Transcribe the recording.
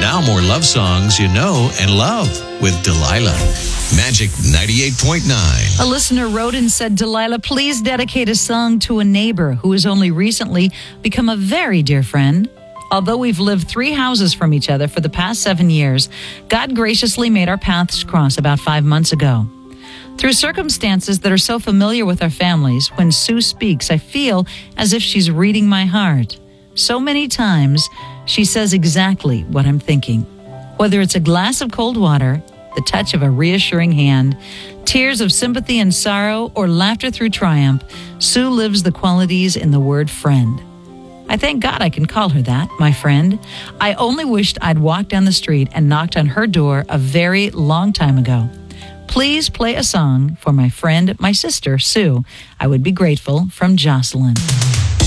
Now more love songs you know and love with Delilah. Magic 98.9. A listener wrote and said, Delilah, please dedicate a song to a neighbor who has only recently become a very dear friend. Although we've lived 3 houses from each other for the past 7 years, God graciously made our paths cross about 5 months ago. Through circumstances that are so familiar with our families, when Sue speaks, I feel as if she's reading my heart. So many times, she says exactly what I'm thinking. Whether it's a glass of cold water, the touch of a reassuring hand, tears of sympathy and sorrow, or laughter through triumph, Sue lives the qualities in the word friend. I thank God I can call her that, my friend. I only wished I'd walked down the street and knocked on her door a very long time ago. Please play a song for my friend, my sister, Sue. I would be grateful. From Jocelyn.